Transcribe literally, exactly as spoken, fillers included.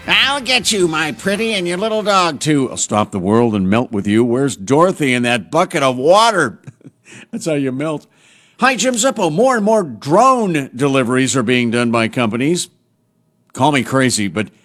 I'll get you, my pretty, and your little dog, too. I'll stop the world and melt with you. Where's Dorothy in that bucket of water? That's how you melt. Hi, Jim Zippo. More and more drone deliveries are being done by companies. Call me crazy, but